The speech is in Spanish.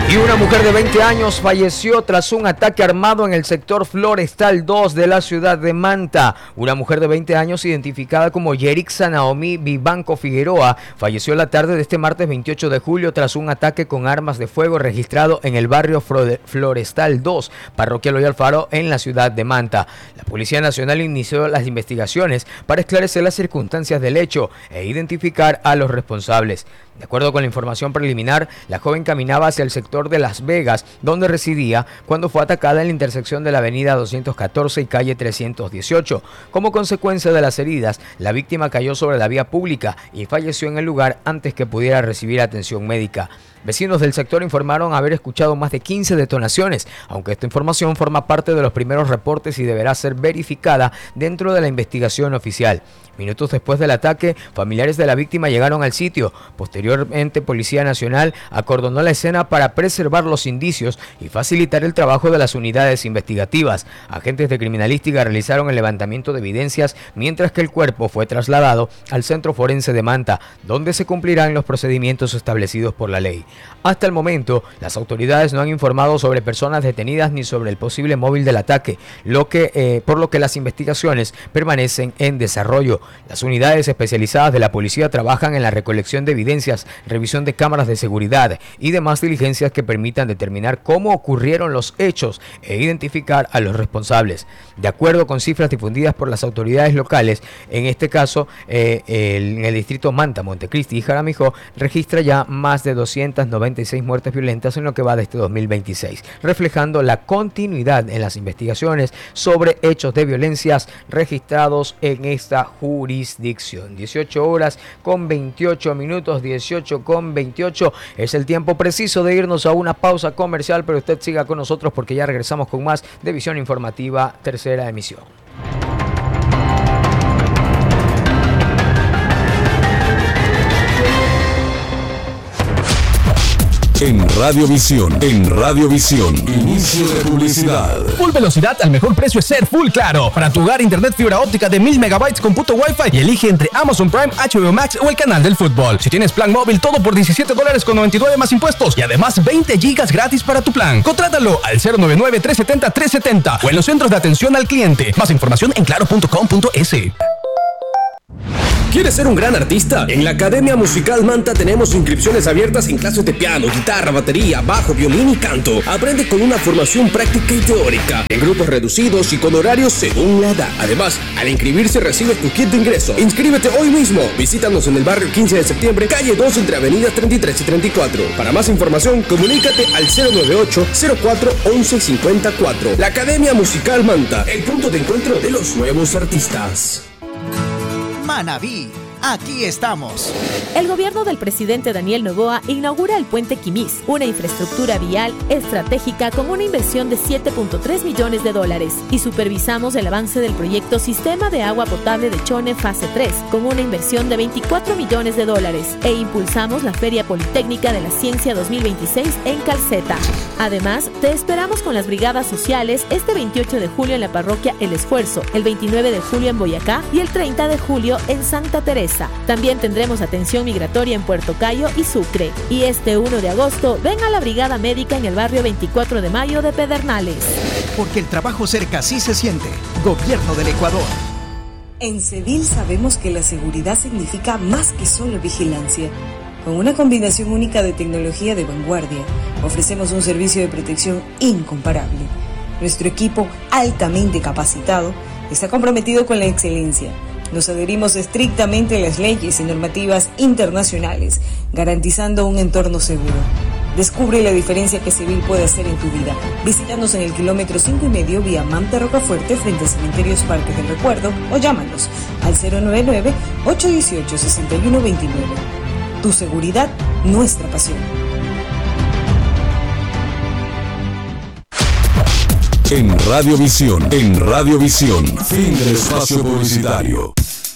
Y una mujer de 20 años falleció tras un ataque armado en el sector Florestal 2 de la ciudad de Manta. Una mujer de 20 años identificada como Yerixa Naomi Vivanco Figueroa falleció la tarde de este martes 28 de julio tras un ataque con armas de fuego registrado en el barrio Florestal 2, parroquia Eloy Alfaro, en la ciudad de Manta. La Policía Nacional inició las investigaciones para esclarecer las circunstancias del hecho e identificar a los responsables. De acuerdo con la información preliminar, la joven caminaba hacia el sector de Las Vegas, donde residía, cuando fue atacada en la intersección de la avenida 214 y calle 318. Como consecuencia de las heridas, la víctima cayó sobre la vía pública y falleció en el lugar antes que pudiera recibir atención médica. Vecinos del sector informaron haber escuchado más de 15 detonaciones, aunque esta información forma parte de los primeros reportes y deberá ser verificada dentro de la investigación oficial. Minutos después del ataque, familiares de la víctima llegaron al sitio. Posteriormente, Policía Nacional acordonó la escena para preservar los indicios y facilitar el trabajo de las unidades investigativas. Agentes de criminalística realizaron el levantamiento de evidencias, mientras que el cuerpo fue trasladado al Centro Forense de Manta, donde se cumplirán los procedimientos establecidos por la ley. Hasta el momento, las autoridades no han informado sobre personas detenidas ni sobre el posible móvil del ataque, por lo que las investigaciones permanecen en desarrollo. Las unidades especializadas de la policía trabajan en la recolección de evidencias, revisión de cámaras de seguridad y demás diligencias que permitan determinar cómo ocurrieron los hechos e identificar a los responsables. De acuerdo con cifras difundidas por las autoridades locales, en este caso, en el distrito Manta, Montecristi y Jaramillo registra ya más de 296 muertes violentas en lo que va de este 2026, reflejando la continuidad en las investigaciones sobre hechos de violencias registrados en esta jurisdicción. 18 horas con 28 minutos, 18 con 28 es el tiempo preciso de irnos a una pausa comercial, pero usted siga con nosotros porque ya regresamos con más de Visión Informativa, tercera emisión. En Radiovisión, inicio de publicidad. Full velocidad al mejor precio es ser Full Claro. Para tu hogar, internet fibra óptica de 1000 megabytes con puto Wi-Fi y elige entre Amazon Prime, HBO Max o el canal del fútbol. Si tienes plan móvil, todo por $17.99 más impuestos y además 20 gigas gratis para tu plan. Contrátalo al 099-370-370 o en los centros de atención al cliente. Más información en claro.com.es. ¿Quieres ser un gran artista? En la Academia Musical Manta tenemos inscripciones abiertas en clases de piano, guitarra, batería, bajo, violín y canto. Aprende con una formación práctica y teórica, en grupos reducidos y con horarios según la edad. Además, al inscribirse recibes tu kit de ingreso. Inscríbete hoy mismo. Visítanos en el barrio 15 de septiembre, calle 2, entre avenidas 33 y 34. Para más información, comunícate al 098-04-1154. La Academia Musical Manta, el punto de encuentro de los nuevos artistas. Manabí, aquí estamos. El gobierno del presidente Daniel Noboa inaugura el puente Quimís, una infraestructura vial estratégica con una inversión de $7.3 millones y supervisamos el avance del proyecto Sistema de Agua Potable de Chone Fase 3 con una inversión de $24 millones e impulsamos la Feria Politécnica de la Ciencia 2026 en Calceta. Además, te esperamos con las brigadas sociales este 28 de julio en la parroquia El Esfuerzo, el 29 de julio en Boyacá y el 30 de julio en Santa Teresa. También tendremos atención migratoria en Puerto Cayo y Sucre. Y este 1 de agosto, ven a la Brigada Médica en el barrio 24 de Mayo de Pedernales. Porque el trabajo cerca sí se siente. Gobierno del Ecuador. En Cedil sabemos que la seguridad significa más que solo vigilancia. Con una combinación única de tecnología de vanguardia, ofrecemos un servicio de protección incomparable. Nuestro equipo, altamente capacitado, está comprometido con la excelencia. Nos adherimos estrictamente a las leyes y normativas internacionales, garantizando un entorno seguro. Descubre la diferencia que Cedil puede hacer en tu vida. Visítanos en el kilómetro 5,5 vía Manta Rocafuerte frente a Cementerios Parques del Recuerdo o llámanos al 099-818-6129. Tu seguridad, nuestra pasión. En Radiovisión, fin del espacio publicitario.